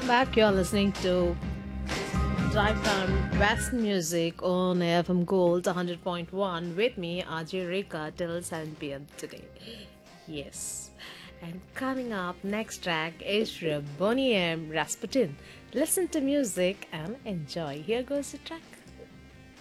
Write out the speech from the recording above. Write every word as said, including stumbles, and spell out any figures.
back. You're listening to Drive Time Western Music on A F M Gold one hundred point one with me, Ajay Rekha, till seven p m today. Yes. And coming up, next track is from Bonnie M. Rasputin. Listen to music and enjoy. Here goes the track.